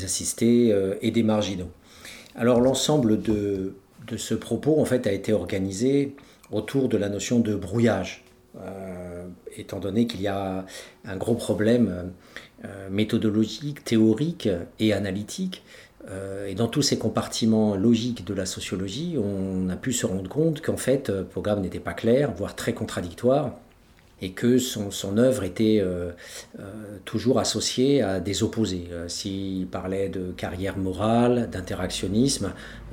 assistés et des marginaux. Alors l'ensemble de ce propos en fait a été organisé autour de la notion de brouillage, étant donné qu'il y a un gros problème méthodologique, théorique et analytique. Et dans tous ces compartiments logiques de la sociologie, on a pu se rendre compte qu'en fait, le programme n'était pas clair, voire très contradictoire, et que son œuvre était toujours associée à des opposés. S'il parlait de carrière morale, d'interactionnisme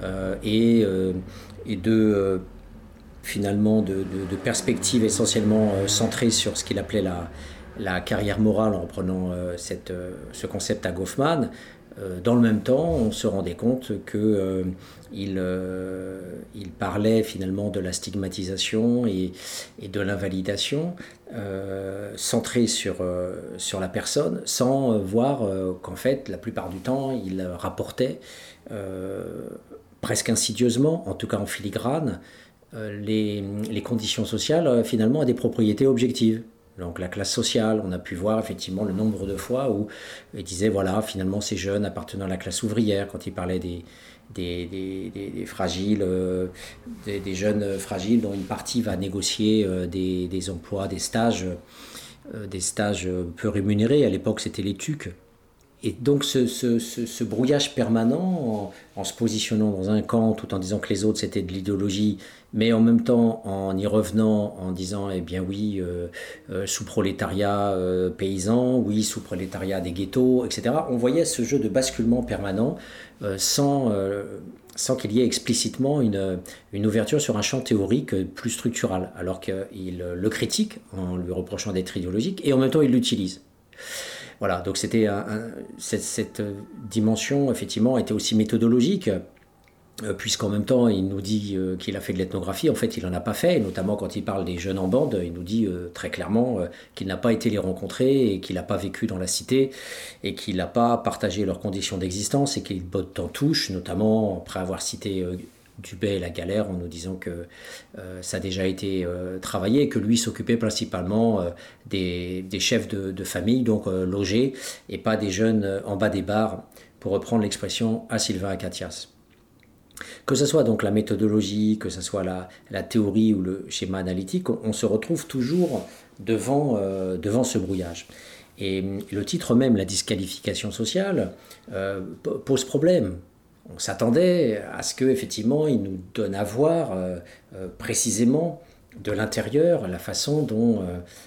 et de finalement de perspectives essentiellement centrées sur ce qu'il appelait la carrière morale en reprenant ce concept à Goffman, dans le même temps, on se rendait compte qu'il parlait finalement de la stigmatisation et de l'invalidation, centré sur la personne, sans voir qu'en fait, la plupart du temps, il rapportait presque insidieusement, en tout cas en filigrane, les conditions sociales finalement à des propriétés objectives. Donc la classe sociale, on a pu voir effectivement le nombre de fois où il disait voilà, finalement ces jeunes appartenant à la classe ouvrière, quand il parlait des fragiles, des jeunes fragiles dont une partie va négocier des emplois, des stages peu rémunérés. À l'époque, c'était les TUC. Et donc ce brouillage permanent en se positionnant dans un camp tout en disant que les autres c'était de l'idéologie, mais en même temps en y revenant en disant eh bien oui, sous-prolétariat paysan, oui, sous-prolétariat des ghettos, etc. On voyait ce jeu de basculement permanent sans qu'il y ait explicitement une ouverture sur un champ théorique plus structural, alors qu'il le critique en lui reprochant d'être idéologique et en même temps il l'utilise. Voilà, donc c'était cette dimension, effectivement, était aussi méthodologique, puisqu'en même temps, il nous dit qu'il a fait de l'ethnographie. En fait, il n'en a pas fait, et notamment quand il parle des jeunes en bande, il nous dit très clairement qu'il n'a pas été les rencontrer, et qu'il n'a pas vécu dans la cité, et qu'il n'a pas partagé leurs conditions d'existence, et qu'il botte en touche, notamment après avoir cité Dubé et la galère en nous disant que ça a déjà été travaillé et que lui s'occupait principalement des chefs de famille, donc logés, et pas des jeunes en bas des bars, pour reprendre l'expression à Sylvain Acatias. Que ce soit donc la méthodologie, que ce soit la théorie ou le schéma analytique, on se retrouve toujours devant ce brouillage. Et le titre même, la disqualification sociale, pose problème. On s'attendait à ce qu'effectivement il nous donne à voir précisément de l'intérieur la façon dont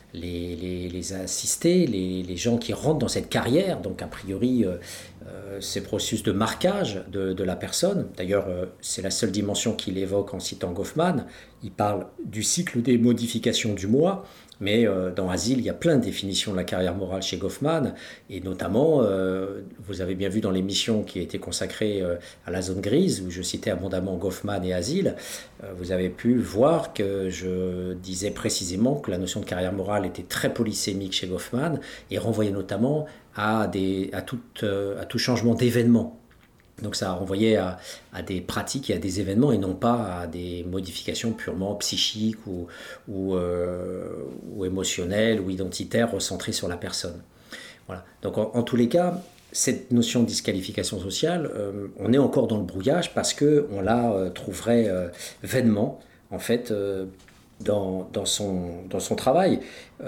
les assistés, les gens qui rentrent dans cette carrière, donc a priori ces processus de marquage de la personne. D'ailleurs, c'est la seule dimension qu'il évoque en citant Goffman. Il parle du cycle des modifications du moi. Mais dans Asile, il y a plein de définitions de la carrière morale chez Goffman, et notamment, vous avez bien vu dans l'émission qui a été consacrée à la zone grise, où je citais abondamment Goffman et Asile, vous avez pu voir que je disais précisément que la notion de carrière morale était très polysémique chez Goffman, et renvoyait notamment à tout changement d'événement. Donc ça renvoyait à des pratiques et à des événements et non pas à des modifications purement psychiques ou émotionnelles ou identitaires recentrées sur la personne. Voilà. Donc en tous les cas, cette notion de disqualification sociale, on est encore dans le brouillage parce qu'on la trouverait vainement, en fait, dans son travail.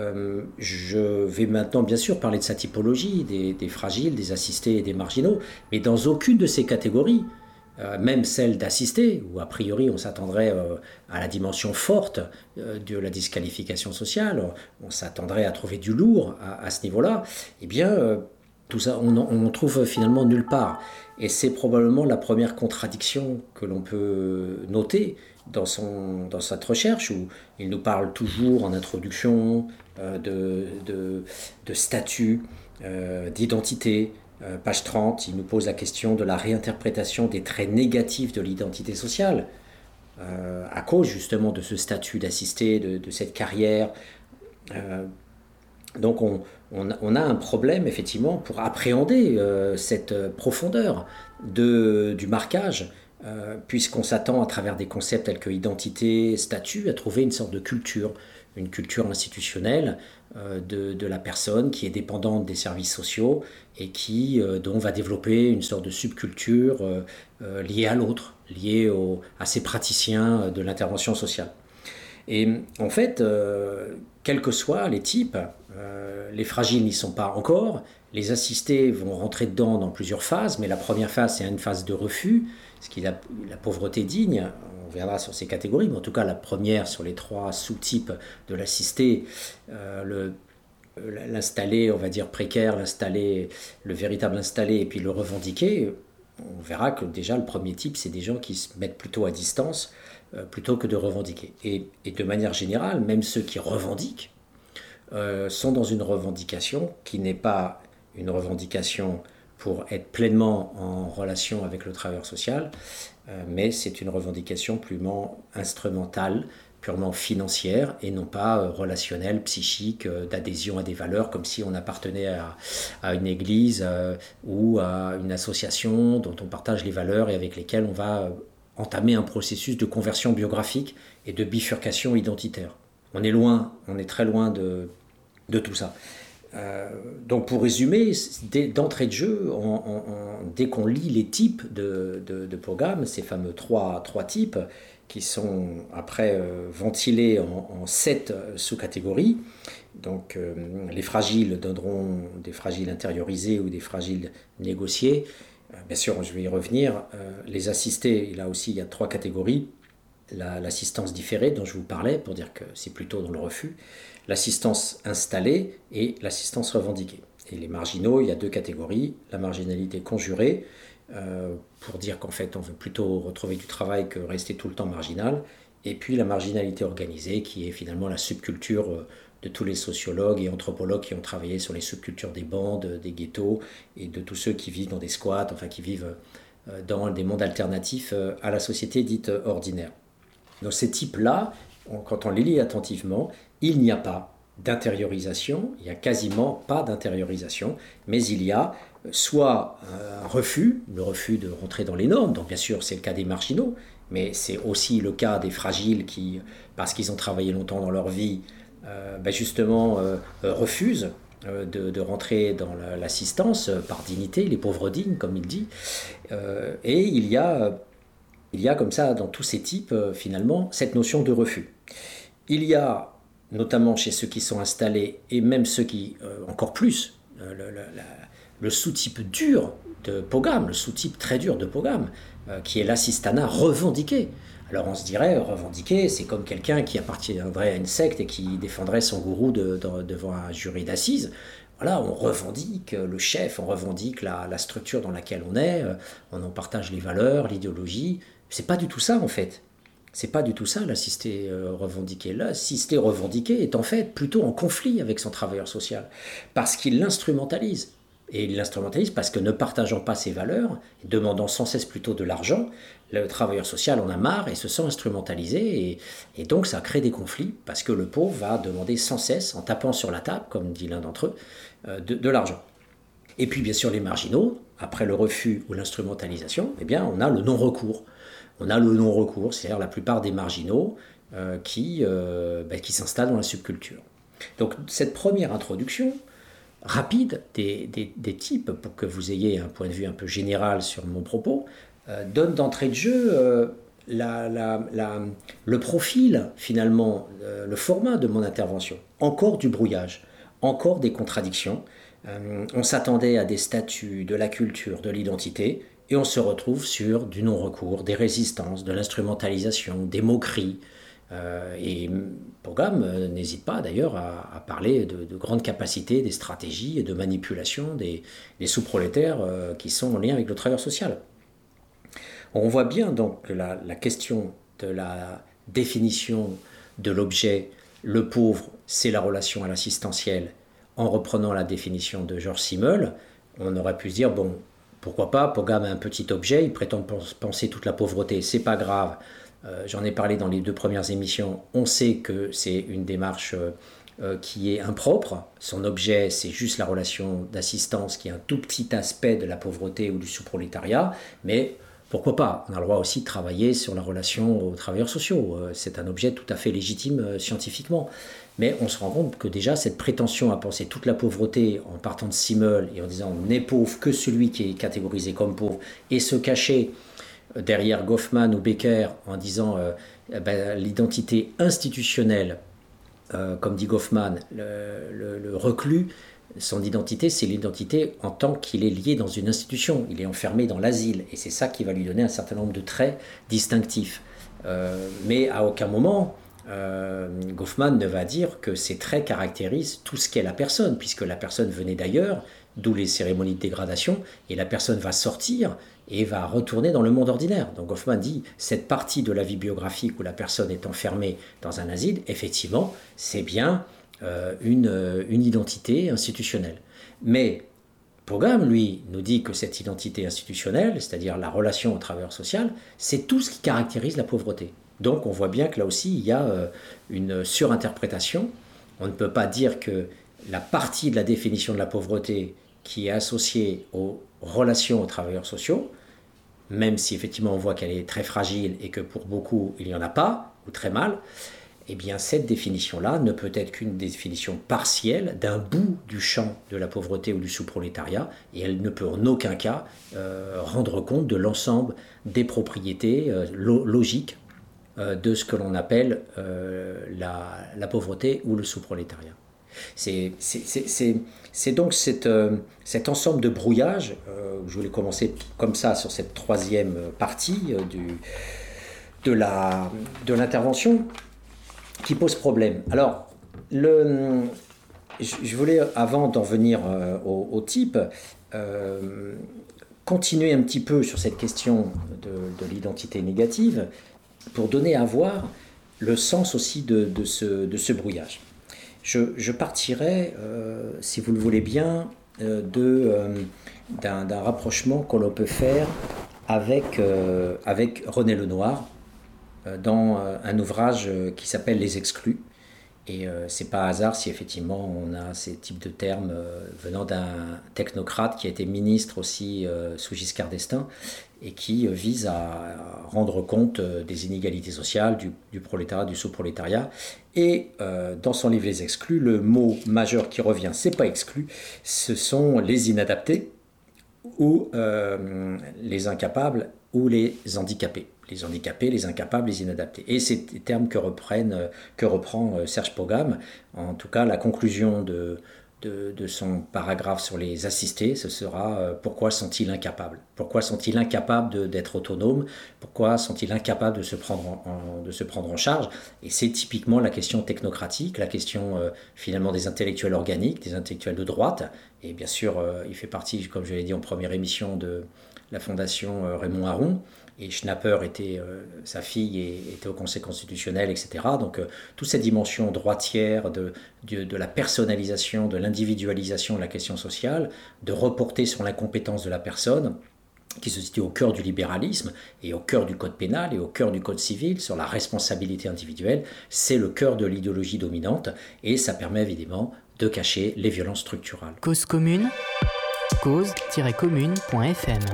Je vais maintenant bien sûr parler de sa typologie, des fragiles, des assistés et des marginaux, mais dans aucune de ces catégories, même celle d'assistés, où a priori on s'attendrait à la dimension forte de la disqualification sociale, on s'attendrait à trouver du lourd à ce niveau-là, eh bien tout ça on trouve finalement nulle part. Et c'est probablement la première contradiction que l'on peut noter dans cette recherche, où il nous parle toujours en introduction de statut, d'identité. Page 30, il nous pose la question de la réinterprétation des traits négatifs de l'identité sociale, à cause justement de ce statut d'assisté, de cette carrière. Donc on a un problème effectivement pour appréhender cette profondeur du marquage, puisqu'on s'attend à travers des concepts tels que identité, statut, à trouver une sorte de culture, une culture institutionnelle de la personne qui est dépendante des services sociaux et dont on va développer une sorte de subculture liée à l'autre, liée à ces praticiens de l'intervention sociale. Et en fait, quels que soient les types, les fragiles n'y sont pas encore. Les assistés vont rentrer dedans dans plusieurs phases, mais la première phase, c'est une phase de refus, ce qui est la pauvreté digne. On verra sur ces catégories, mais en tout cas, la première sur les 3 sous-types de l'assisté, l'installé, on va dire précaire, l'installé, le véritable installé, et puis le revendiqué. On verra que déjà, le premier type, c'est des gens qui se mettent plutôt à distance, plutôt que de revendiquer. Et de manière générale, même ceux qui revendiquent sont dans une revendication qui n'est pas une revendication pour être pleinement en relation avec le travailleur social, mais c'est une revendication purement instrumentale, purement financière et non pas relationnelle, psychique, d'adhésion à des valeurs, comme si on appartenait à une église ou à une association dont on partage les valeurs et avec lesquelles on va entamer un processus de conversion biographique et de bifurcation identitaire. On est très loin de tout ça. Donc pour résumer, d'entrée de jeu, dès qu'on lit les types de programmes, ces fameux trois types, qui sont après ventilés en 7 sous-catégories, donc les fragiles donneront des fragiles intériorisés ou des fragiles négociés. Bien sûr, je vais y revenir. Les assistés, là aussi, il y a 3 catégories. L'assistance différée dont je vous parlais, pour dire que c'est plutôt dans le refus, l'assistance installée et l'assistance revendiquée. Et les marginaux, il y a 2 catégories, la marginalité conjurée, pour dire qu'en fait on veut plutôt retrouver du travail que rester tout le temps marginal, et puis la marginalité organisée qui est finalement la subculture de tous les sociologues et anthropologues qui ont travaillé sur les subcultures des bandes, des ghettos et de tous ceux qui vivent dans des squats, enfin qui vivent dans des mondes alternatifs à la société dite ordinaire. Donc ces types-là, quand on les lit attentivement, il n'y a pas d'intériorisation, il n'y a quasiment pas d'intériorisation, mais il y a soit un refus, le refus de rentrer dans les normes, donc bien sûr c'est le cas des marginaux, mais c'est aussi le cas des fragiles qui, parce qu'ils ont travaillé longtemps dans leur vie, justement refusent de rentrer dans l'assistance par dignité, les pauvres dignes comme il dit, et il y a comme ça dans tous ces types finalement cette notion de refus. Il y a notamment chez ceux qui sont installés et même ceux qui, encore plus, le sous-type dur de Pogam, le sous-type très dur de Pogam, qui est l'assistanat revendiqué. Alors on se dirait, revendiqué, c'est comme quelqu'un qui appartiendrait à une secte et qui défendrait son gourou devant un jury d'assises. Voilà, on revendique le chef, on revendique la structure dans laquelle on est, on en partage les valeurs, l'idéologie. C'est pas du tout ça en fait. C'est pas du tout ça l'assisté revendiqué. L'assisté revendiqué est en fait plutôt en conflit avec son travailleur social parce qu'il l'instrumentalise. Et il l'instrumentalise parce que ne partageant pas ses valeurs, demandant sans cesse plutôt de l'argent, le travailleur social en a marre et se sent instrumentalisé et donc ça crée des conflits parce que le pauvre va demander sans cesse, en tapant sur la table, comme dit l'un d'entre eux, de l'argent. Et puis bien sûr les marginaux, après le refus ou l'instrumentalisation, eh bien on a le non-recours. On a le non-recours, c'est-à-dire la plupart des marginaux qui s'installent dans la subculture. Donc cette première introduction rapide des types, pour que vous ayez un point de vue un peu général sur mon propos, donne d'entrée de jeu le profil, finalement, le format de mon intervention. Encore du brouillage, encore des contradictions. On s'attendait à des statuts de la culture, de l'identité, et on se retrouve sur du non-recours, des résistances, de l'instrumentalisation, des moqueries. Et Pogam n'hésite pas d'ailleurs à parler de grandes capacités, des stratégies et de manipulation des sous-prolétaires qui sont en lien avec le travailleur social. On voit bien donc que la question de la définition de l'objet, le pauvre, c'est la relation à l'assistentiel. En reprenant la définition de Georges Simmel, on aurait pu se dire, bon, pourquoi pas, Pogam a un petit objet, il prétend penser toute la pauvreté, c'est pas grave. J'en ai parlé dans les 2 premières émissions, on sait que c'est une démarche qui est impropre. Son objet, c'est juste la relation d'assistance qui est un tout petit aspect de la pauvreté ou du sous-prolétariat, mais Pourquoi pas? On a le droit aussi de travailler sur la relation aux travailleurs sociaux. C'est un objet tout à fait légitime scientifiquement. Mais on se rend compte que déjà, cette prétention à penser toute la pauvreté en partant de Simmel et en disant on n'est pauvre que celui qui est catégorisé comme pauvre, et se cacher derrière Goffman ou Becker en disant l'identité institutionnelle, comme dit Goffman, le reclus, son identité, c'est l'identité en tant qu'il est lié dans une institution. Il est enfermé dans l'asile, et c'est ça qui va lui donner un certain nombre de traits distinctifs. Mais à aucun moment, Goffman ne va dire que ces traits caractérisent tout ce qu'est la personne, puisque la personne venait d'ailleurs, d'où les cérémonies de dégradation, et la personne va sortir et va retourner dans le monde ordinaire. Donc Goffman dit, cette partie de la vie biographique où la personne est enfermée dans un asile, effectivement, c'est bien une identité institutionnelle. Mais Pogam, lui, nous dit que cette identité institutionnelle, c'est-à-dire la relation au travailleur social, c'est tout ce qui caractérise la pauvreté. Donc on voit bien que là aussi, il y a une surinterprétation. On ne peut pas dire que la partie de la définition de la pauvreté qui est associée aux relations aux travailleurs sociaux, même si effectivement on voit qu'elle est très fragile et que pour beaucoup il n'y en a pas, ou très mal, eh bien cette définition-là ne peut être qu'une définition partielle d'un bout du champ de la pauvreté ou du sous-prolétariat, et elle ne peut en aucun cas rendre compte de l'ensemble des propriétés logiques de ce que l'on appelle la pauvreté ou le sous-prolétariat. C'est donc cet ensemble de brouillage, je voulais commencer comme ça sur cette troisième partie de l'intervention, qui pose problème. Alors, je voulais, avant d'en venir au type, continuer un petit peu sur cette question de l'identité négative pour donner à voir le sens aussi de ce brouillage. Je partirai, si vous le voulez bien, d'un rapprochement que l'on peut faire avec René Lenoir, dans un ouvrage qui s'appelle Les Exclus. Et c'est pas hasard si effectivement on a ces types de termes venant d'un technocrate qui a été ministre aussi sous Giscard d'Estaing et qui vise à rendre compte des inégalités sociales, du prolétariat, du sous-prolétariat. Et dans son livre Les Exclus, le mot majeur qui revient, c'est pas exclu, ce sont les inadaptés ou les incapables ou les handicapés. Les handicapés, les incapables, les inadaptés. Et c'est des termes que reprend Serge Pogam. En tout cas, la conclusion de son paragraphe sur les assistés, ce sera pourquoi sont-ils incapables? Pourquoi sont-ils incapables d'être autonomes? Pourquoi sont-ils incapables de se prendre en charge? Et c'est typiquement la question technocratique, la question finalement des intellectuels organiques, des intellectuels de droite. Et bien sûr, il fait partie, comme je l'ai dit en première émission, de la fondation Raymond Aron. Et Schnapper sa fille était au Conseil constitutionnel, etc. Donc toute cette dimension droitière de la personnalisation, de l'individualisation de la question sociale, de reporter sur l'incompétence de la personne, qui se situe au cœur du libéralisme et au cœur du code pénal et au cœur du code civil, sur la responsabilité individuelle, c'est le cœur de l'idéologie dominante et ça permet évidemment de cacher les violences structurales. Cause commune, cause-commune.fm 93.1.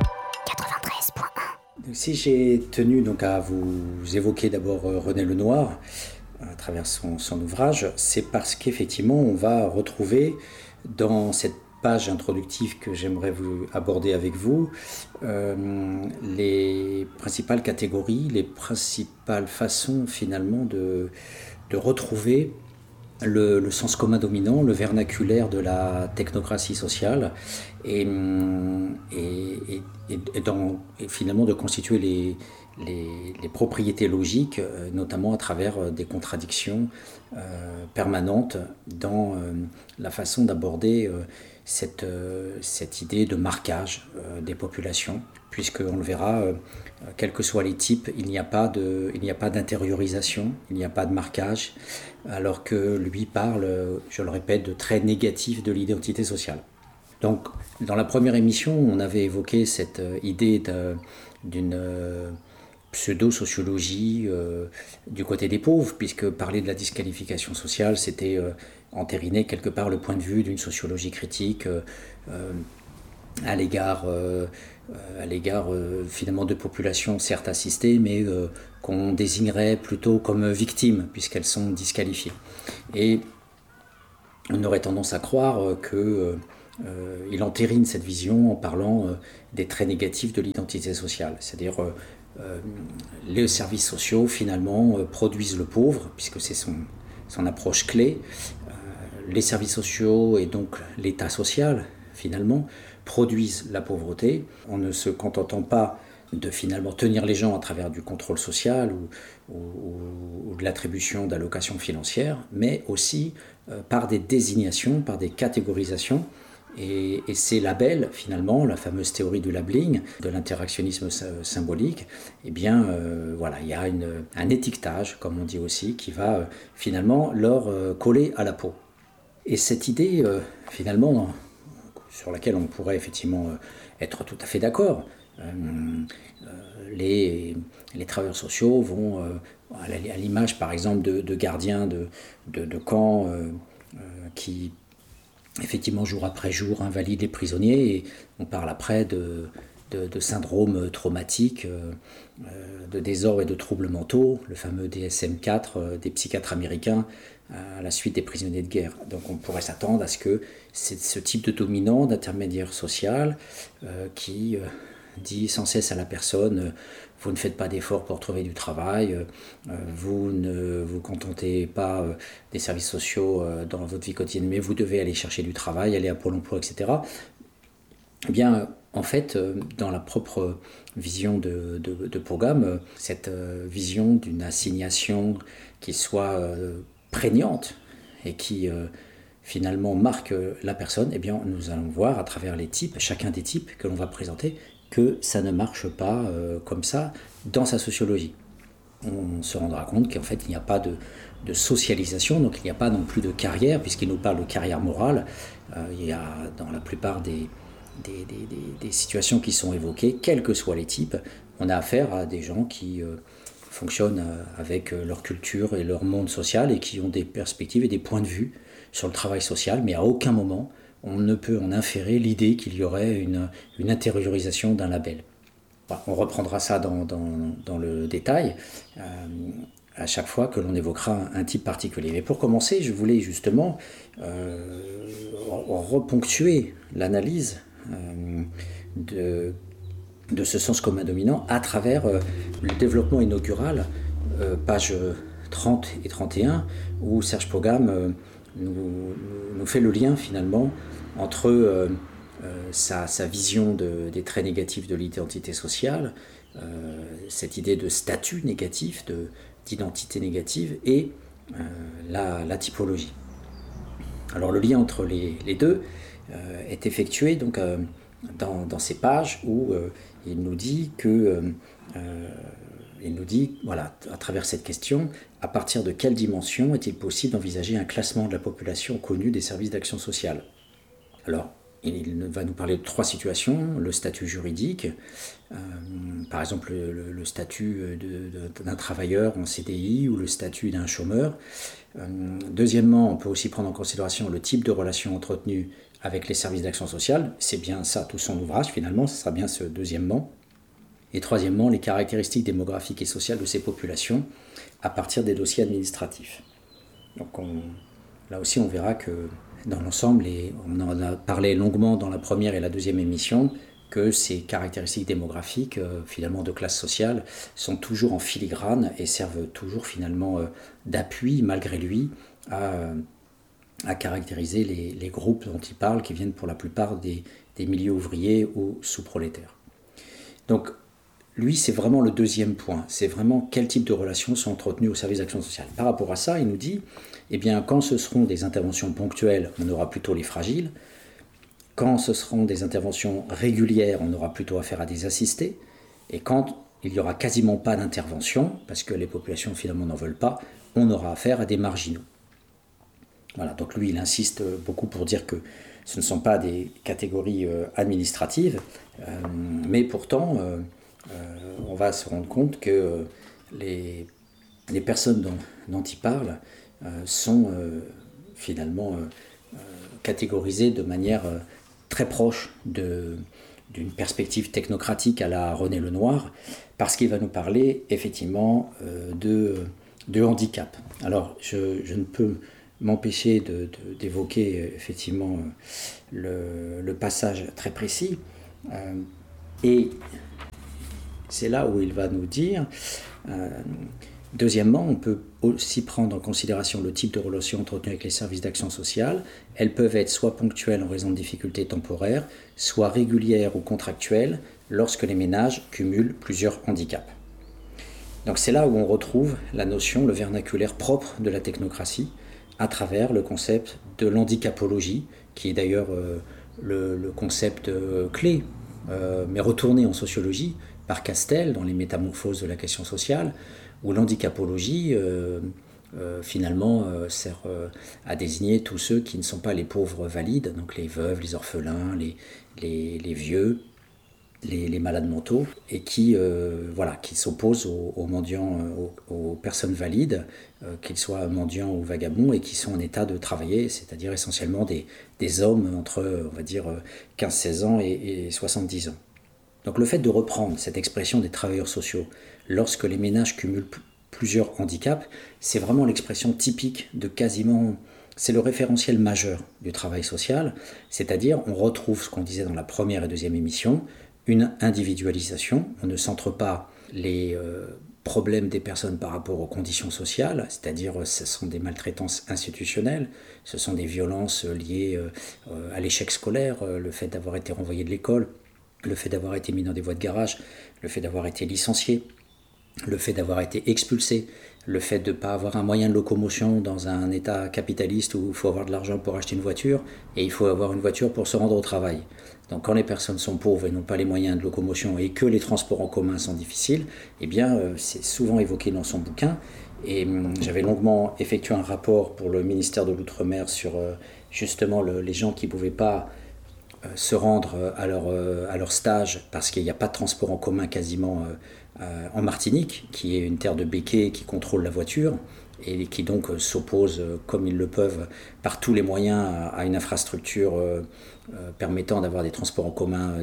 Si j'ai tenu donc à vous évoquer d'abord René Lenoir à travers son ouvrage, c'est parce qu'effectivement on va retrouver dans cette page introductive que j'aimerais vous aborder avec vous les principales catégories, les principales façons finalement de retrouver le sens commun dominant, le vernaculaire de la technocratie sociale et finalement de constituer les propriétés logiques, notamment à travers des contradictions permanentes dans la façon d'aborder cette idée de marquage des populations, puisqu'on le verra, quels que soient les types, il n'y a pas d'intériorisation, il n'y a pas de marquage, alors que lui parle, je le répète, de traits négatifs de l'identité sociale. Donc, dans la première émission, on avait évoqué cette idée d'une pseudo-sociologie du côté des pauvres, puisque parler de la disqualification sociale, c'était entériner quelque part le point de vue d'une sociologie critique à l'égard à l'égard finalement de populations certes assistées, mais qu'on désignerait plutôt comme victimes, puisqu'elles sont disqualifiées. Et on aurait tendance à croire qu'il entérine cette vision en parlant des traits négatifs de l'identité sociale. C'est-à-dire les services sociaux finalement produisent le pauvre, puisque c'est son approche clé. Les services sociaux et donc l'état social finalement produisent la pauvreté en ne se contentant pas de finalement tenir les gens à travers du contrôle social ou de l'attribution d'allocations financières, mais aussi par des désignations, par des catégorisations. Et ces labels, finalement, la fameuse théorie du labeling, de l'interactionnisme symbolique, eh bien, voilà, il y a un étiquetage, comme on dit aussi, qui va finalement leur coller à la peau. Et cette idée, finalement, sur laquelle on pourrait effectivement être tout à fait d'accord, les travailleurs sociaux vont, à l'image par exemple de gardiens de camps qui effectivement jour après jour invalident les prisonniers, et on parle après de syndromes traumatiques, de désordres et de troubles mentaux, le fameux DSM-4 des psychiatres américains à la suite des prisonniers de guerre. Donc on pourrait s'attendre à ce que c'est ce type de dominant, d'intermédiaire social, qui dit sans cesse à la personne vous ne faites pas d'efforts pour trouver du travail, vous ne vous contentez pas des services sociaux dans votre vie quotidienne, mais vous devez aller chercher du travail, aller à Pôle emploi, etc. Eh bien, en fait, dans la propre vision de programme, cette vision d'une assignation qui soit prégnante et qui finalement marque la personne, eh bien, nous allons voir à travers les types, chacun des types que l'on va présenter, que ça ne marche pas comme ça dans sa sociologie. On se rendra compte qu'en fait il n'y a pas de socialisation, donc il n'y a pas non plus de carrière, puisqu'il nous parle de carrière morale. Il y a dans la plupart des situations qui sont évoquées, quels que soient les types, on a affaire à des gens qui fonctionnent avec leur culture et leur monde social et qui ont des perspectives et des points de vue sur le travail social, mais à aucun moment on ne peut en inférer l'idée qu'il y aurait une intériorisation d'un label. Voilà, on reprendra ça dans le détail à chaque fois que l'on évoquera un type particulier. Mais pour commencer, je voulais justement reponctuer l'analyse de ce sens commun dominant à travers le développement inaugural, pages 30 et 31, où Serge Pogam nous fait le lien finalement entre sa vision des traits négatifs de l'identité sociale, cette idée de statut négatif, d'identité négative, et la typologie. Alors le lien entre les deux est effectué donc, dans ces pages où il nous dit que il nous dit, voilà, à travers cette question, à partir de quelle dimension est-il possible d'envisager un classement de la population connue des services d'action sociale? Alors, il va nous parler de 3 situations: le statut juridique, par exemple le statut d'un travailleur en CDI ou le statut d'un chômeur. Deuxièmement, on peut aussi prendre en considération le type de relation entretenue avec les services d'action sociale. C'est bien ça tout son ouvrage finalement, ce sera bien ce deuxièmement. Et troisièmement, les caractéristiques démographiques et sociales de ces populations à partir des dossiers administratifs. Donc là aussi on verra que dans l'ensemble, et on en a parlé longuement dans la première et la deuxième émission, que ces caractéristiques démographiques, finalement de classe sociale, sont toujours en filigrane et servent toujours finalement d'appui, malgré lui, à caractériser les groupes dont il parle, qui viennent pour la plupart des milieux ouvriers ou sous-prolétaires. Donc, lui, c'est vraiment le deuxième point. C'est vraiment quel type de relations sont entretenues au service d'action sociale. Par rapport à ça, il nous dit, eh bien, quand ce seront des interventions ponctuelles, on aura plutôt les fragiles. Quand ce seront des interventions régulières, on aura plutôt affaire à des assistés. Et quand il n'y aura quasiment pas d'intervention, parce que les populations finalement n'en veulent pas, on aura affaire à des marginaux. Voilà, donc lui, il insiste beaucoup pour dire que ce ne sont pas des catégories administratives, mais pourtant, on va se rendre compte que les personnes dont il parle sont finalement catégorisées de manière très proche de d'une perspective technocratique à la René Lenoir, parce qu'il va nous parler effectivement de handicap. Alors je ne peux m'empêcher d'évoquer effectivement le passage très précis, et c'est là où il va nous dire, deuxièmement, on peut aussi prendre en considération le type de relations entretenues avec les services d'action sociale. Elles peuvent être soit ponctuelles en raison de difficultés temporaires, soit régulières ou contractuelles lorsque les ménages cumulent plusieurs handicaps. Donc c'est là où on retrouve la notion, le vernaculaire propre de la technocratie, à travers le concept de l'handicapologie, qui est d'ailleurs le concept clé, mais retourné en sociologie par Castel dans les Métamorphoses de la question sociale, où l'handicapologie finalement sert à désigner tous ceux qui ne sont pas les pauvres valides, donc les veuves, les orphelins, les vieux, les malades mentaux, et qui s'opposent aux mendiants, aux personnes valides, qu'ils soient mendiants ou vagabonds, et qui sont en état de travailler, c'est-à-dire essentiellement des hommes entre, on va dire, 15-16 ans et 70 ans. Donc le fait de reprendre cette expression des travailleurs sociaux lorsque les ménages cumulent plusieurs handicaps, c'est vraiment l'expression typique de quasiment... C'est le référentiel majeur du travail social, c'est-à-dire on retrouve ce qu'on disait dans la première et deuxième émission, une individualisation, on ne centre pas les problèmes des personnes par rapport aux conditions sociales, c'est-à-dire ce sont des maltraitances institutionnelles, ce sont des violences liées à l'échec scolaire, le fait d'avoir été renvoyé de l'école, le fait d'avoir été mis dans des voies de garage, le fait d'avoir été licencié, le fait d'avoir été expulsé, le fait de ne pas avoir un moyen de locomotion dans un état capitaliste où il faut avoir de l'argent pour acheter une voiture et il faut avoir une voiture pour se rendre au travail. Donc quand les personnes sont pauvres et n'ont pas les moyens de locomotion et que les transports en commun sont difficiles, eh bien c'est souvent évoqué dans son bouquin. Et j'avais longuement effectué un rapport pour le ministère de l'Outre-mer sur justement les gens qui ne pouvaient pas se rendre à leur stage parce qu'il n'y a pas de transport en commun quasiment en Martinique, qui est une terre de béquets qui contrôle la voiture et qui donc s'opposent comme ils le peuvent par tous les moyens à une infrastructure permettant d'avoir des transports en commun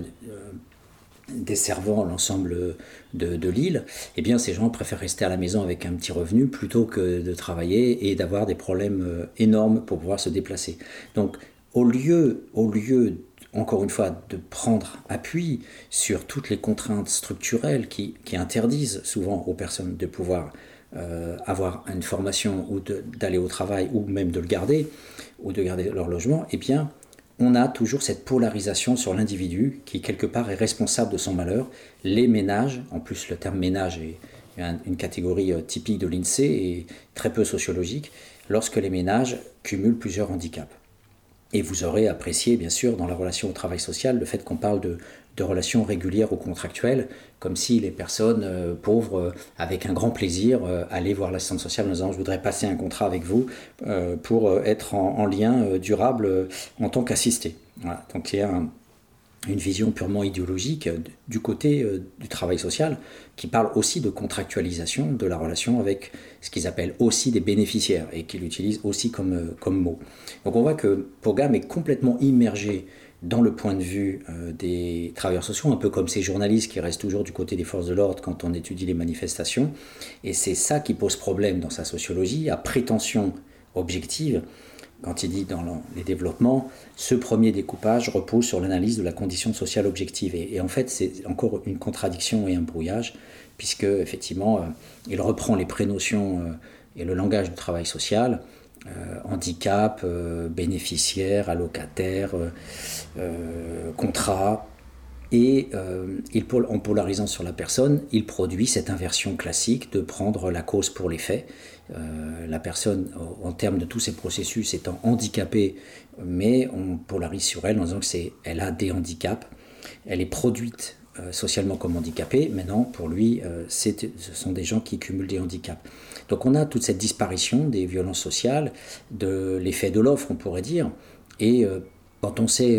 desservant l'ensemble de l'île. Eh bien ces gens préfèrent rester à la maison avec un petit revenu plutôt que de travailler et d'avoir des problèmes énormes pour pouvoir se déplacer. Donc au lieu encore une fois, de prendre appui sur toutes les contraintes structurelles qui interdisent souvent aux personnes de pouvoir avoir une formation ou d'aller au travail ou même de le garder ou de garder leur logement, eh bien, on a toujours cette polarisation sur l'individu qui, quelque part, est responsable de son malheur. Les ménages, en plus le terme ménage est une catégorie typique de l'INSEE et très peu sociologique, lorsque les ménages cumulent plusieurs handicaps. Et vous aurez apprécié, bien sûr, dans la relation au travail social, le fait qu'on parle de relations régulières ou contractuelles, comme si les personnes pauvres, avec un grand plaisir, allaient voir l'assistante sociale en disant « je voudrais passer un contrat avec vous pour être en lien durable en tant qu'assisté ». Voilà. Donc il y a une vision purement idéologique du côté du travail social qui parle aussi de contractualisation de la relation avec ce qu'ils appellent aussi des bénéficiaires et qu'ils utilisent aussi comme mot. Donc on voit que Pogam est complètement immergé dans le point de vue des travailleurs sociaux, un peu comme ces journalistes qui restent toujours du côté des forces de l'ordre quand on étudie les manifestations. Et c'est ça qui pose problème dans sa sociologie, à prétention objective. Quand il dit dans les développements, ce premier découpage repose sur l'analyse de la condition sociale objective. Et en fait, c'est encore une contradiction et un brouillage, puisque effectivement, il reprend les prénotions et le langage du travail social, handicap, bénéficiaire, allocataire, contrat, et en polarisant sur la personne, il produit cette inversion classique de prendre la cause pour les faits. La personne, en termes de tous ces processus, étant handicapée, mais on polarise sur elle en disant qu'elle a des handicaps, elle est produite socialement comme handicapée, maintenant pour lui, ce sont des gens qui cumulent des handicaps. Donc on a toute cette disparition des violences sociales, de l'effet de l'offre, on pourrait dire, et quand on sait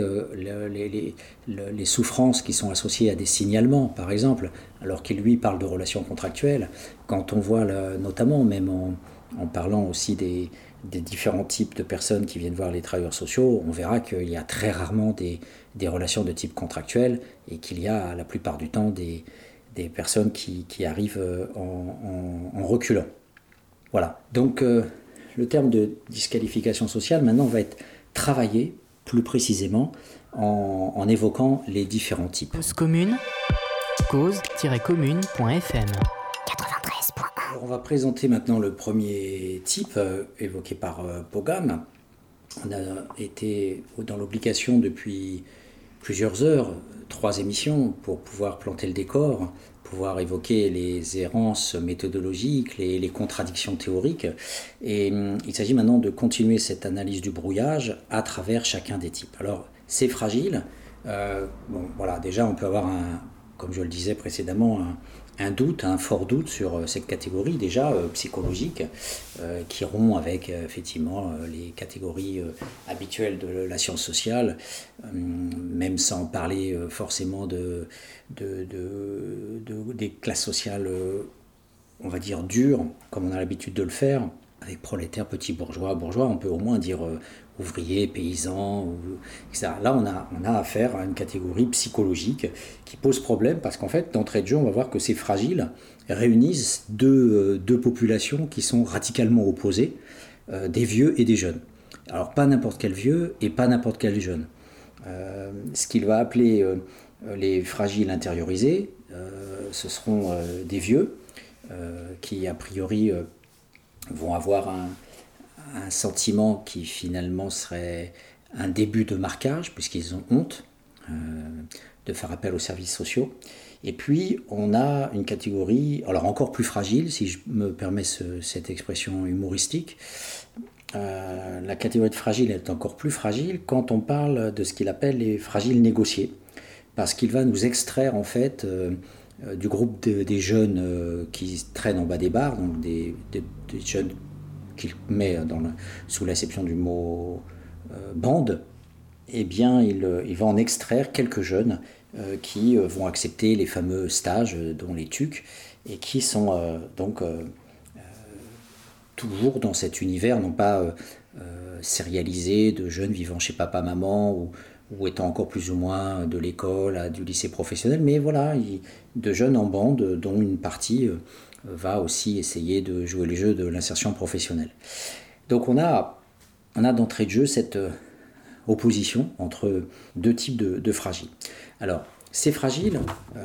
les souffrances qui sont associées à des signalements, par exemple, alors qu'il lui parle de relations contractuelles, quand on voit notamment, même en parlant aussi des différents types de personnes qui viennent voir les travailleurs sociaux, on verra qu'il y a très rarement des relations de type contractuel et qu'il y a la plupart du temps des personnes qui arrivent en reculant. Voilà, donc le terme de disqualification sociale maintenant va être travaillé plus précisément en évoquant les différents types. Cause commune, cause-commune.fm. Alors on va présenter maintenant le premier type évoqué par Pogam. On a été dans l'obligation depuis plusieurs heures, 3 émissions, pour pouvoir planter le décor, pouvoir évoquer les errances méthodologiques, les contradictions théoriques. Et il s'agit maintenant de continuer cette analyse du brouillage à travers chacun des types. Alors, c'est fragile. Voilà, déjà, on peut avoir, comme je le disais précédemment, un doute, un fort doute sur cette catégorie déjà psychologique qui rompt avec effectivement les catégories habituelles de la science sociale, même sans parler forcément des classes sociales, on va dire dures, comme on a l'habitude de le faire, avec prolétaires, petits bourgeois, on peut au moins dire ouvriers, paysans, etc. Là, on a affaire à une catégorie psychologique qui pose problème parce qu'en fait, d'entrée de jeu, on va voir que ces fragiles réunissent deux populations qui sont radicalement opposées, des vieux et des jeunes. Alors, pas n'importe quel vieux et pas n'importe quel jeune. Ce qu'il va appeler les fragiles intériorisés, ce seront des vieux qui, a priori, vont avoir un sentiment qui finalement serait un début de marquage, puisqu'ils ont honte de faire appel aux services sociaux. Et puis, on a une catégorie, alors encore plus fragile, si je me permets cette expression humoristique. La catégorie de fragile est encore plus fragile quand on parle de ce qu'il appelle les fragiles négociés, parce qu'il va nous extraire en fait du groupe des jeunes qui traînent en bas des barres, donc des jeunes qu'il met sous l'acception du mot bande, eh bien il va en extraire quelques jeunes qui vont accepter les fameux stages, dont les TUC, et qui sont donc toujours dans cet univers, non pas sérialisé de jeunes vivant chez papa-maman ou étant encore plus ou moins de l'école, du lycée professionnel, mais voilà, de jeunes en bande dont une partie va aussi essayer de jouer les jeux de l'insertion professionnelle. Donc on a d'entrée de jeu cette opposition entre deux types de fragiles. Alors, ces fragiles,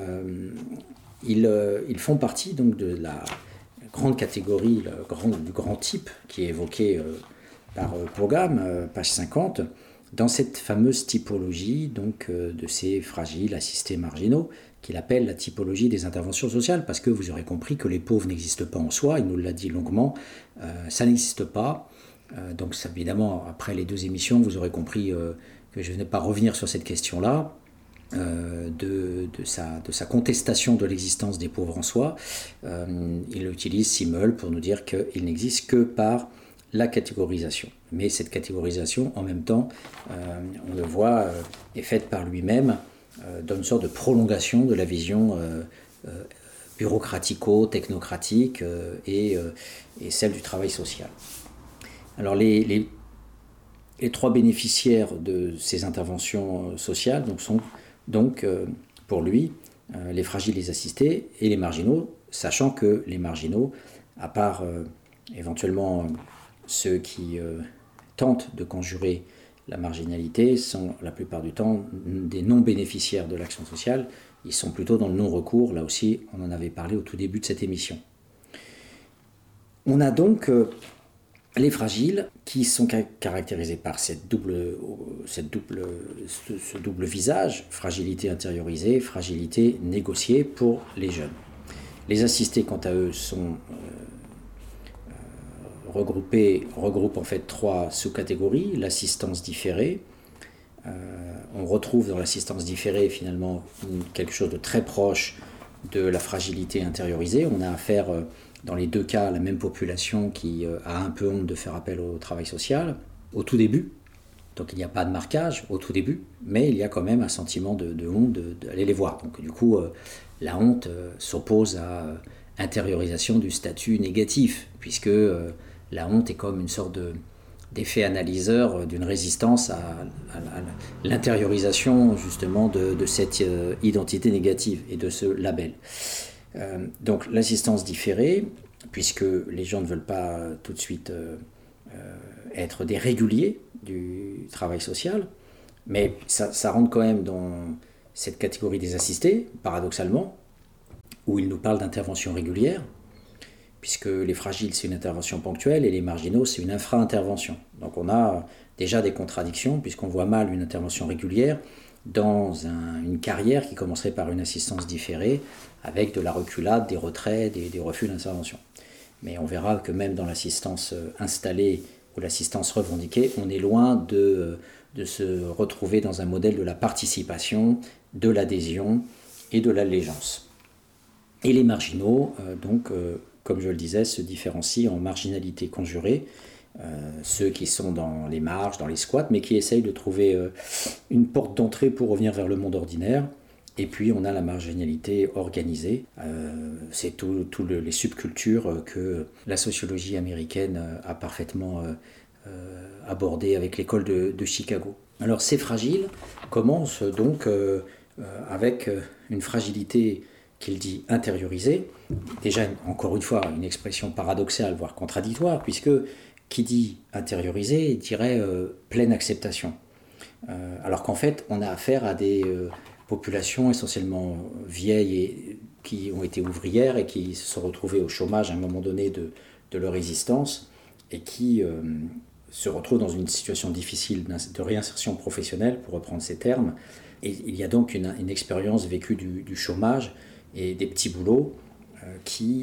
ils font partie donc de la grande catégorie, du grand type qui est évoqué par Pogam, page 50, dans cette fameuse typologie donc, de ces fragiles assistés marginaux, qu'il appelle la typologie des interventions sociales, parce que vous aurez compris que les pauvres n'existent pas en soi, il nous l'a dit longuement, ça n'existe pas. Donc évidemment, après les 2 émissions, vous aurez compris que je ne vais pas revenir sur cette question-là, de sa contestation de l'existence des pauvres en soi. Il utilise Simmel pour nous dire qu'il n'existe que par la catégorisation. Mais cette catégorisation, en même temps, on le voit, est faite par lui-même dans une sorte de prolongation de la vision bureaucratico-technocratique et celle du travail social. Alors les 3 bénéficiaires de ces interventions sociales sont pour lui les fragiles, les assistés et les marginaux, sachant que les marginaux, à part éventuellement ceux qui tentent de conjurer la marginalité, sont la plupart du temps des non-bénéficiaires de l'action sociale. Ils sont plutôt dans le non-recours. Là aussi, on en avait parlé au tout début de cette émission. On a donc les fragiles qui sont caractérisés par ce double visage, fragilité intériorisée, fragilité négociée pour les jeunes. Les assistés, quant à eux, sont regroupent en fait 3 sous-catégories. L'assistance différée, on retrouve dans l'assistance différée finalement quelque chose de très proche de la fragilité intériorisée. On a affaire dans les 2 cas à la même population qui a un peu honte de faire appel au travail social au tout début. Donc il n'y a pas de marquage au tout début, mais il y a quand même un sentiment de honte d'aller les voir. Donc du coup, la honte s'oppose à intériorisation du statut négatif, puisque la honte est comme une sorte d'effet analyseur d'une résistance à l'intériorisation justement de cette identité négative et de ce label. Donc l'assistance différée, puisque les gens ne veulent pas tout de suite être des réguliers du travail social, mais ça rentre quand même dans cette catégorie des assistés, paradoxalement, où ils nous parlent d'intervention régulière, puisque les fragiles, c'est une intervention ponctuelle, et les marginaux, c'est une infra-intervention. Donc on a déjà des contradictions, puisqu'on voit mal une intervention régulière dans une carrière qui commencerait par une assistance différée, avec de la reculade, des retraits, des refus d'intervention. Mais on verra que même dans l'assistance installée ou l'assistance revendiquée, on est loin de se retrouver dans un modèle de la participation, de l'adhésion et de l'allégeance. Et les marginaux, comme je le disais, se différencient en marginalité conjurée, ceux qui sont dans les marges, dans les squats, mais qui essayent de trouver une porte d'entrée pour revenir vers le monde ordinaire. Et puis on a la marginalité organisée, c'est toutes les subcultures que la sociologie américaine a parfaitement abordées avec l'école de Chicago. Alors ces fragiles commencent donc avec une fragilité qu'il dit intériorisée, déjà encore une fois une expression paradoxale, voire contradictoire, puisque qui dit intériorisé dirait pleine acceptation. Alors qu'en fait on a affaire à des populations essentiellement vieilles et qui ont été ouvrières et qui se sont retrouvées au chômage à un moment donné de leur existence et qui se retrouvent dans une situation difficile de réinsertion professionnelle, pour reprendre ces termes. Et il y a donc une expérience vécue du chômage et des petits boulots qui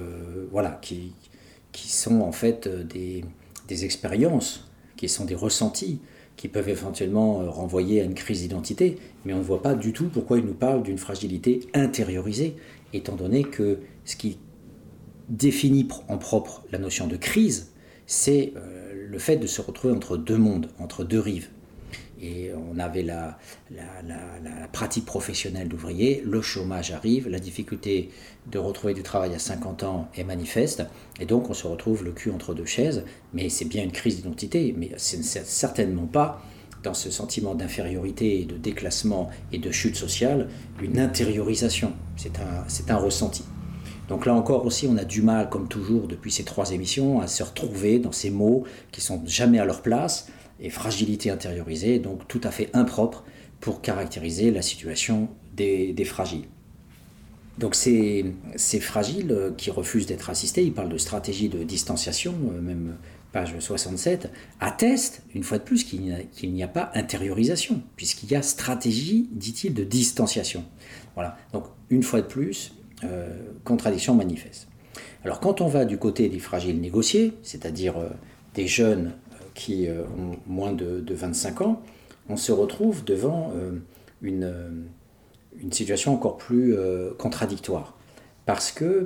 sont en fait des expériences, qui sont des ressentis, qui peuvent éventuellement renvoyer à une crise d'identité, mais on ne voit pas du tout pourquoi il nous parle d'une fragilité intériorisée, étant donné que ce qui définit en propre la notion de crise, c'est le fait de se retrouver entre deux mondes, entre deux rives. Et on avait la pratique professionnelle d'ouvrier, le chômage arrive, la difficulté de retrouver du travail à 50 ans est manifeste, et donc on se retrouve le cul entre deux chaises, mais c'est bien une crise d'identité, mais c'est certainement pas, dans ce sentiment d'infériorité, de déclassement et de chute sociale, une intériorisation, c'est un ressenti. Donc là encore aussi, on a du mal, comme toujours depuis ces 3 émissions, à se retrouver dans ces mots qui sont jamais à leur place, et fragilité intériorisée, donc tout à fait impropre pour caractériser la situation des fragiles. Donc ces fragiles qui refusent d'être assistés, ils parlent de stratégie de distanciation, même page 67, attestent, une fois de plus, qu'il n'y a pas intériorisation, puisqu'il y a stratégie, dit-il, de distanciation. Voilà, donc une fois de plus, contradiction manifeste. Alors quand on va du côté des fragiles négociés, c'est-à-dire des jeunes qui ont moins de 25 ans, on se retrouve devant une situation encore plus contradictoire. Parce que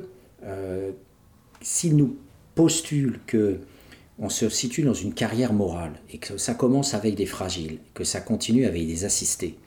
s'ils nous postulent qu'on se situe dans une carrière morale et que ça commence avec des fragiles, que ça continue avec des assistés,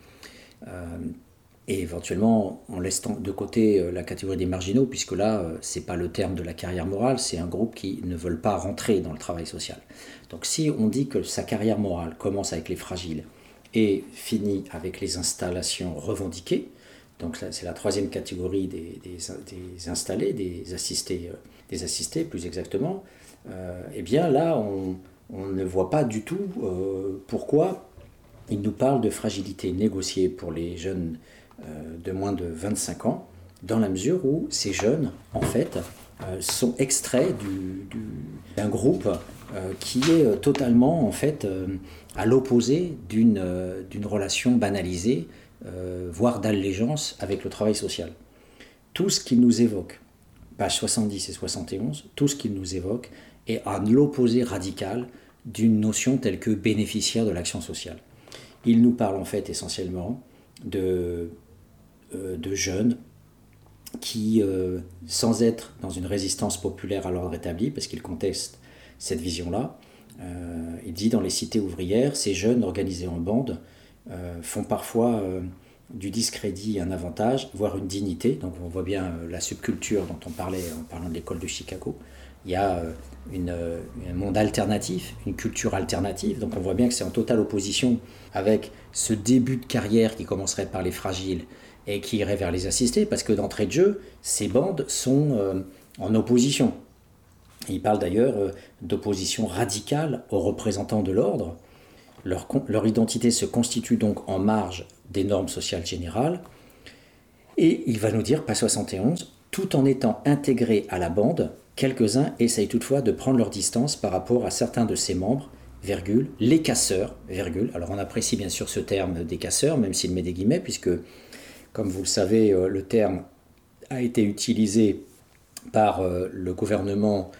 et éventuellement on laisse de côté la catégorie des marginaux, puisque là c'est pas le terme de la carrière morale, c'est un groupe qui ne veulent pas rentrer dans le travail social. Donc si on dit que sa carrière morale commence avec les fragiles et finit avec les installations revendiquées, donc c'est la 3e catégorie des installés, des assistés plus exactement, eh bien là on ne voit pas du tout pourquoi il nous parle de fragilité négociée pour les jeunes de moins de 25 ans, dans la mesure où ces jeunes, en fait, sont extraits d'un groupe qui est totalement, en fait, à l'opposé d'une relation banalisée, voire d'allégeance avec le travail social. Tout ce qu'il nous évoque, pages 70 et 71, tout ce qu'il nous évoque est à l'opposé radical d'une notion telle que bénéficiaire de l'action sociale. Il nous parle en fait essentiellement de jeunes qui, sans être dans une résistance populaire à l'ordre établi, parce qu'ils contestent cette vision-là, il dit dans les cités ouvrières, ces jeunes organisés en bande font parfois du discrédit un avantage, voire une dignité. Donc on voit bien la subculture dont on parlait en parlant de l'école de Chicago. Il y a un monde alternatif, une culture alternative. Donc on voit bien que c'est en totale opposition avec ce début de carrière qui commencerait par les fragiles et qui irait vers les assistés, parce que d'entrée de jeu, ces bandes sont en opposition. Il parle d'ailleurs d'opposition radicale aux représentants de l'ordre. Leur identité se constitue donc en marge des normes sociales générales. Et il va nous dire, page 71, tout en étant intégrés à la bande, quelques-uns essayent toutefois de prendre leur distance par rapport à certains de ses membres, virgule, les casseurs, virgule. Alors on apprécie bien sûr ce terme des casseurs, même s'il met des guillemets, puisque, comme vous le savez, le terme a été utilisé par le gouvernement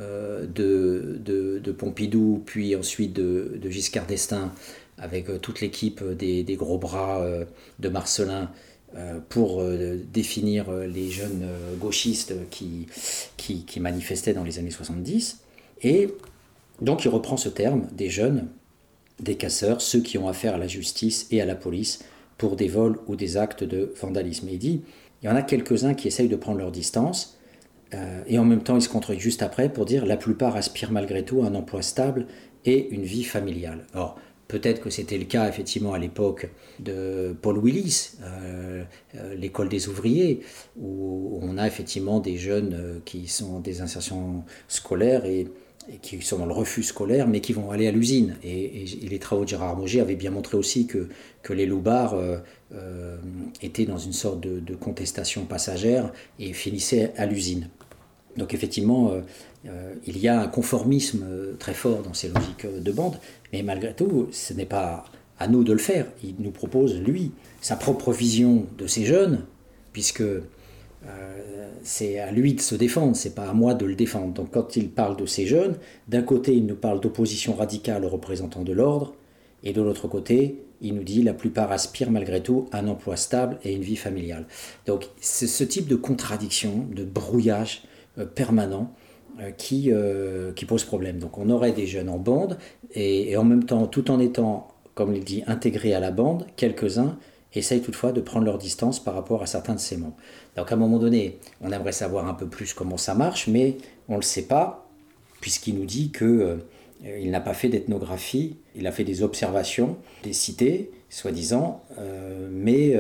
de Pompidou, puis ensuite de Giscard d'Estaing, avec toute l'équipe des gros bras de Marcellin, pour définir les jeunes gauchistes qui manifestaient dans les années 70. Et donc il reprend ce terme des jeunes, des casseurs, ceux qui ont affaire à la justice et à la police pour des vols ou des actes de vandalisme. Et il dit, il y en a quelques-uns qui essayent de prendre leur distance, et en même temps il se contredit juste après pour dire la plupart aspirent malgré tout à un emploi stable et une vie familiale. Alors, peut-être que c'était le cas effectivement à l'époque de Paul Willis, l'école des ouvriers, où on a effectivement des jeunes qui sont des insertions scolaires et qui sont dans le refus scolaire, mais qui vont aller à l'usine. Et les travaux de Gérard Mauger avaient bien montré aussi que les loupards étaient dans une sorte de contestation passagère et finissaient à l'usine. Donc effectivement, il y a un conformisme très fort dans ces logiques de bande, mais malgré tout, ce n'est pas à nous de le faire. Il nous propose, lui, sa propre vision de ces jeunes, puisque c'est à lui de se défendre, c'est pas à moi de le défendre. Donc quand il parle de ces jeunes, d'un côté, il nous parle d'opposition radicale aux représentants de l'ordre, et de l'autre côté, il nous dit la plupart aspirent malgré tout à un emploi stable et une vie familiale. Donc c'est ce type de contradiction, de brouillage permanent qui pose problème. Donc on aurait des jeunes en bande et en même temps, tout en étant, comme il dit, intégrés à la bande, quelques-uns essayent toutefois de prendre leur distance par rapport à certains de ses membres. Donc à un moment donné, on aimerait savoir un peu plus comment ça marche, mais on ne le sait pas, puisqu'il nous dit qu'il n'a pas fait d'ethnographie, il a fait des observations des cités, soi-disant, mais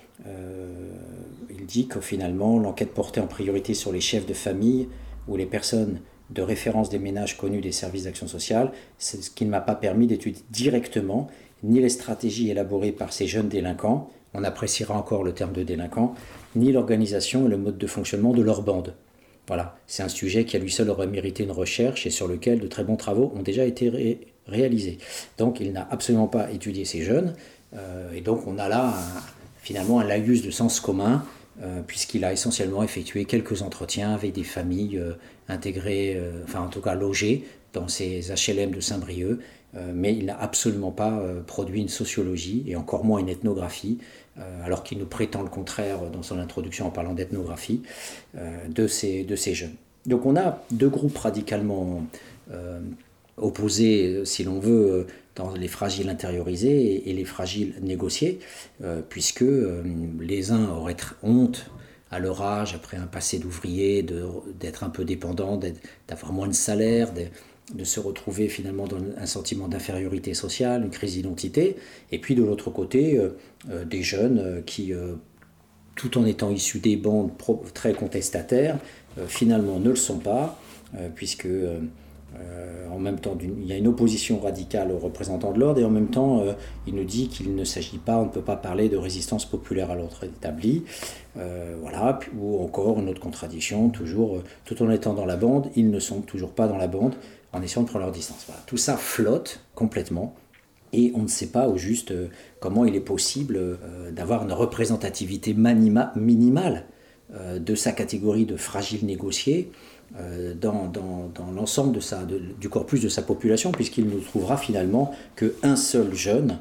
il dit que finalement l'enquête portait en priorité sur les chefs de famille ou les personnes de référence des ménages connus des services d'action sociale, c'est ce qui ne m'a pas permis d'étudier directement ni les stratégies élaborées par ces jeunes délinquants, on appréciera encore le terme de délinquant, ni l'organisation et le mode de fonctionnement de leur bande. Voilà, c'est un sujet qui à lui seul aurait mérité une recherche et sur lequel de très bons travaux ont déjà été réalisés. Donc il n'a absolument pas étudié ces jeunes, et donc on a là finalement un laïus de sens commun, puisqu'il a essentiellement effectué quelques entretiens avec des familles intégrées, enfin en tout cas logées dans ces HLM de Saint-Brieuc, mais il n'a absolument pas produit une sociologie et encore moins une ethnographie, alors qu'il nous prétend le contraire dans son introduction en parlant d'ethnographie de ces jeunes. Donc on a deux groupes radicalement opposés, si l'on veut, dans les fragiles intériorisés et les fragiles négociés, puisque les uns auraient honte à leur âge, après un passé d'ouvrier, d'être un peu dépendant, d'avoir moins de salaire, de se retrouver finalement dans un sentiment d'infériorité sociale, une crise d'identité, et puis de l'autre côté, des jeunes qui, tout en étant issus des bandes très contestataires, finalement ne le sont pas, puisque en même temps, il y a une opposition radicale aux représentants de l'ordre et en même temps, il nous dit qu'il ne s'agit pas, on ne peut pas parler de résistance populaire à l'ordre établi. Voilà, ou encore une autre contradiction, toujours, tout en étant dans la bande, ils ne sont toujours pas dans la bande en essayant de prendre leur distance. Voilà. Tout ça flotte complètement et on ne sait pas au juste comment il est possible d'avoir une représentativité minimale de sa catégorie de fragiles négociés dans l'ensemble du corpus de sa population, puisqu'il ne trouvera finalement qu'un seul jeune,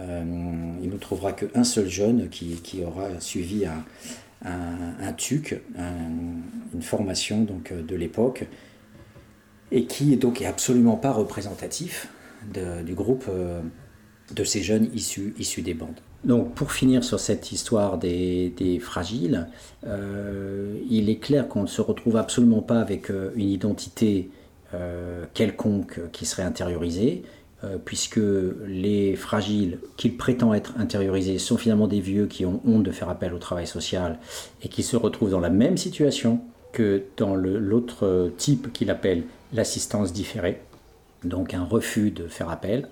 qui aura suivi un TUC, une formation donc, de l'époque, et qui donc est absolument pas représentatif du groupe de ces jeunes issus des bandes. Donc pour finir sur cette histoire des fragiles, il est clair qu'on ne se retrouve absolument pas avec une identité quelconque qui serait intériorisée, puisque les fragiles qu'ils prétendent être intériorisés sont finalement des vieux qui ont honte de faire appel au travail social et qui se retrouvent dans la même situation que dans l'autre type qu'il appelle l'assistance différée, donc un refus de faire appel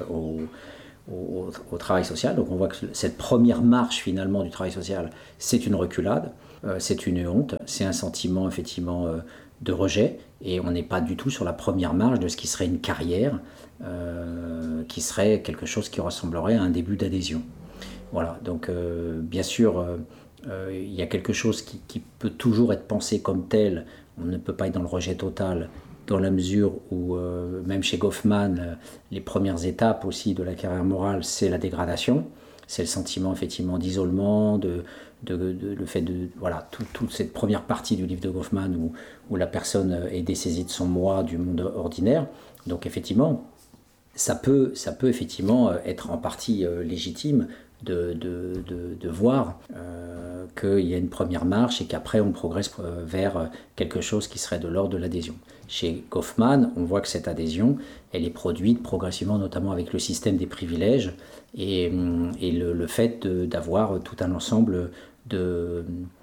au travail social. Donc on voit que cette première marche finalement du travail social, c'est une reculade, c'est une honte, c'est un sentiment effectivement de rejet, et on n'est pas du tout sur la première marche de ce qui serait une carrière, qui serait quelque chose qui ressemblerait à un début d'adhésion. Voilà, donc bien sûr, il y a quelque chose qui peut toujours être pensé comme tel, on ne peut pas être dans le rejet total, dans la mesure où, même chez Goffman, les premières étapes aussi de la carrière morale, c'est la dégradation, c'est le sentiment effectivement d'isolement, le fait de... Voilà, toute cette première partie du livre de Goffman où la personne est dessaisie de son moi, du monde ordinaire. Donc effectivement, ça peut effectivement être en partie légitime de voir qu'il y a une première marche et qu'après on progresse vers quelque chose qui serait de l'ordre de l'adhésion. Chez Goffman, on voit que cette adhésion, elle est produite progressivement, notamment avec le système des privilèges et le fait d'avoir tout un ensemble de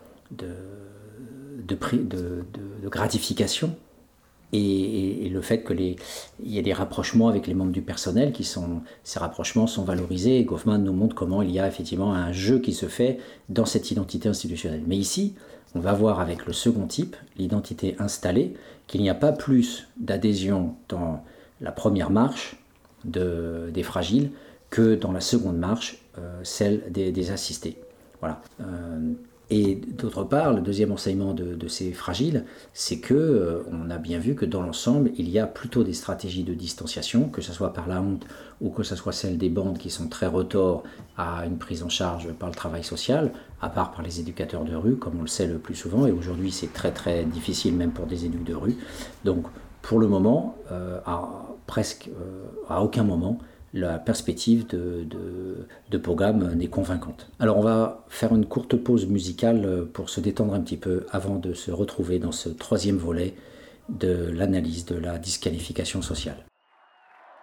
gratifications. Et le fait qu'il y ait des rapprochements avec les membres du personnel, ces rapprochements sont valorisés. Et Goffman nous montre comment il y a effectivement un jeu qui se fait dans cette identité institutionnelle. Mais ici, on va voir avec le second type, l'identité installée, qu'il n'y a pas plus d'adhésion dans la première marche des fragiles que dans la seconde marche, celle des assistés. Voilà. Et d'autre part, le deuxième enseignement de ces fragiles, c'est que on a bien vu que dans l'ensemble, il y a plutôt des stratégies de distanciation, que ce soit par la honte ou que ce soit celle des bandes qui sont très retors à une prise en charge par le travail social, à part par les éducateurs de rue, comme on le sait le plus souvent, et aujourd'hui c'est très très difficile même pour des éducs de rue. Donc pour le moment, à aucun moment, la perspective de Pogam n'est convaincante. Alors on va faire une courte pause musicale pour se détendre un petit peu avant de se retrouver dans ce troisième volet de l'analyse de la disqualification sociale.